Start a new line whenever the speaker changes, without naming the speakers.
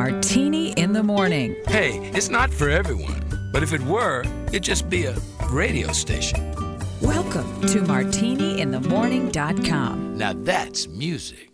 Martini in the Morning.
Hey, it's not for everyone, but if it were, it'd just be a radio station.
Welcome to MartiniInTheMorning.com.
Now that's music.